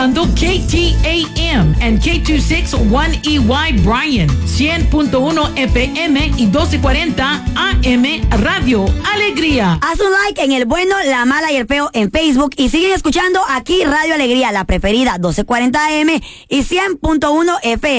KTAM and K261EY Bryan, 100.1 FM y 1240 AM Radio Alegría. Haz un like en El Bueno, La Mala y El Feo en Facebook y siguen escuchando aquí Radio Alegría, la preferida 1240 AM y 100.1 FM.